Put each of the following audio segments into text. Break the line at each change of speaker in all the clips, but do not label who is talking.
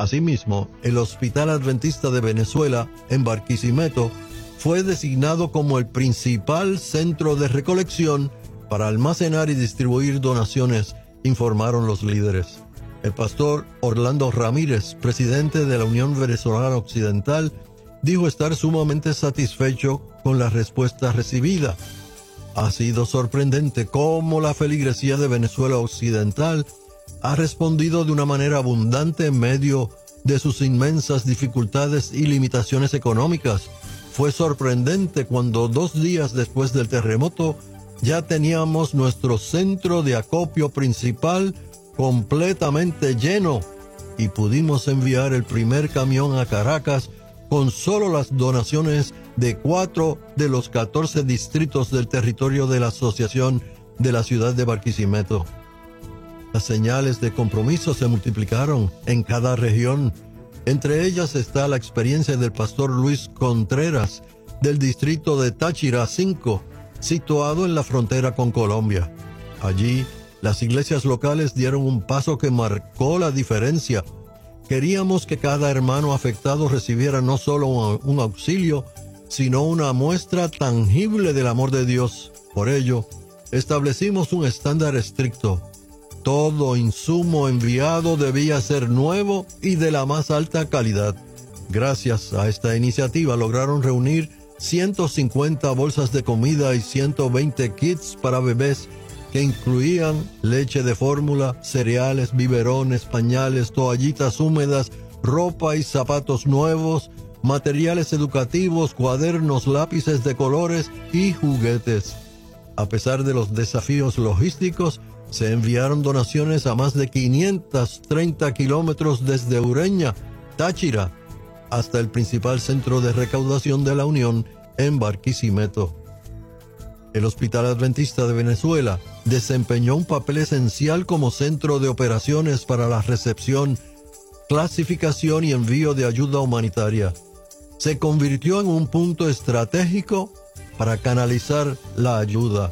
Asimismo, el Hospital Adventista de Venezuela, en Barquisimeto, fue designado como el principal centro de recolección para almacenar y distribuir donaciones, informaron los líderes. El pastor Orlando Ramírez, presidente de la Unión Venezolana Occidental, dijo estar sumamente satisfecho con la respuesta recibida. Ha sido sorprendente cómo la feligresía de Venezuela Occidental ha respondido de una manera abundante en medio de sus inmensas dificultades y limitaciones económicas. Fue sorprendente cuando 2 días después del terremoto ya teníamos nuestro centro de acopio principal completamente lleno y pudimos enviar el primer camión a Caracas con solo las donaciones de 4 de los 14 distritos del territorio de la Asociación de la Ciudad de Barquisimeto. Las señales de compromiso se multiplicaron en cada región. Entre ellas está la experiencia del pastor Luis Contreras, del distrito de Táchira 5, situado en la frontera con Colombia. Allí, las iglesias locales dieron un paso que marcó la diferencia. Queríamos que cada hermano afectado recibiera no solo un auxilio, sino una muestra tangible del amor de Dios. Por ello, establecimos un estándar estricto. Todo insumo enviado debía ser nuevo y de la más alta calidad. Gracias a esta iniciativa lograron reunir 150 bolsas de comida y 120 kits para bebés que incluían leche de fórmula, cereales, biberones, pañales, toallitas húmedas, ropa y zapatos nuevos, materiales educativos, cuadernos, lápices de colores y juguetes. A pesar de los desafíos logísticos, se enviaron donaciones a más de 530 kilómetros desde Ureña, Táchira, hasta el principal centro de recaudación de la Unión en Barquisimeto. El Hospital Adventista de Venezuela desempeñó un papel esencial como centro de operaciones para la recepción, clasificación y envío de ayuda humanitaria. Se convirtió en un punto estratégico para canalizar la ayuda.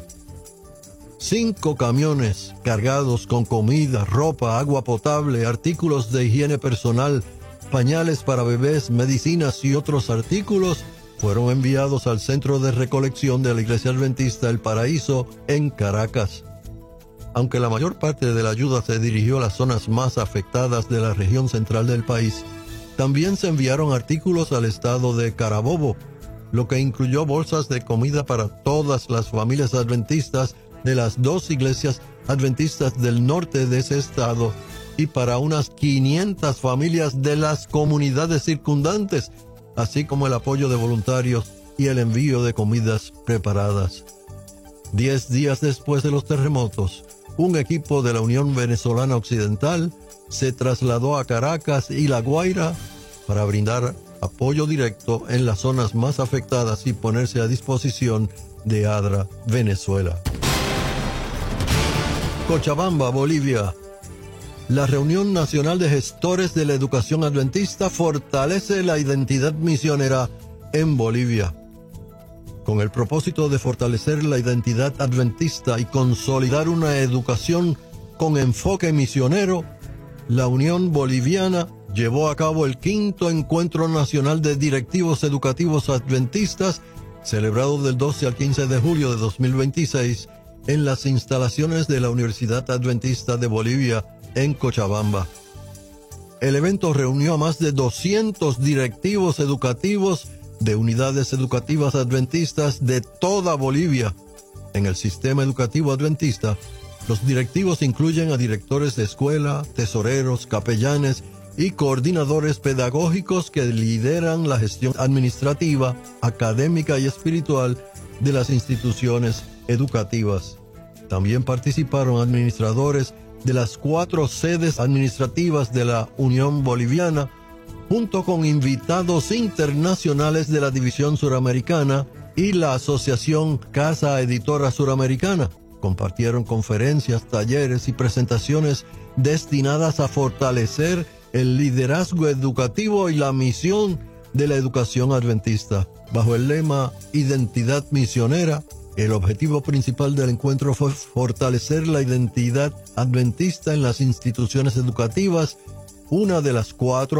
5 camiones cargados con comida, ropa, agua potable, artículos de higiene personal, pañales para bebés, medicinas y otros artículos fueron enviados al centro de recolección de la Iglesia Adventista El Paraíso en Caracas. Aunque la mayor parte de la ayuda se dirigió a las zonas más afectadas de la región central del país, también se enviaron artículos al estado de Carabobo, lo que incluyó bolsas de comida para todas las familias adventistas de las 2 iglesias adventistas del norte de ese estado y para unas 500 familias de las comunidades circundantes, así como el apoyo de voluntarios y el envío de comidas preparadas. 10 días después de los terremotos, un equipo de la Unión Venezolana Occidental se trasladó a Caracas y La Guaira para brindar apoyo directo en las zonas más afectadas y ponerse a disposición de ADRA Venezuela. Cochabamba, Bolivia. La Reunión Nacional de Gestores de la Educación Adventista fortalece la identidad misionera en Bolivia. Con el propósito de fortalecer la identidad adventista y consolidar una educación con enfoque misionero, la Unión Boliviana llevó a cabo el 5º Encuentro Nacional de Directivos Educativos Adventistas, celebrado del 12 al 15 de julio de 2026, en las instalaciones de la Universidad Adventista de Bolivia, en Cochabamba. El evento reunió a más de 200 directivos educativos de unidades educativas adventistas de toda Bolivia. En el sistema educativo adventista, los directivos incluyen a directores de escuela, tesoreros, capellanes y coordinadores pedagógicos que lideran la gestión administrativa, académica y espiritual de las instituciones educativas. También participaron administradores de las 4 sedes administrativas de la Unión Boliviana, junto con invitados internacionales de la División Suramericana y la Asociación Casa Editora Suramericana. Compartieron conferencias, talleres y presentaciones destinadas a fortalecer el liderazgo educativo y la misión de la educación adventista. Bajo el lema Identidad Misionera, el objetivo principal del encuentro fue fortalecer la identidad adventista en las instituciones educativas, una de las 4